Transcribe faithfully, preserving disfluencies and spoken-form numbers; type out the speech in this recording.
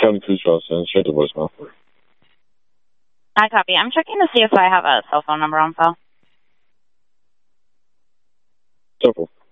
County Police Officer. Check the voicemail. I copy. I'm checking to see if I have a cell phone number on file. Simple.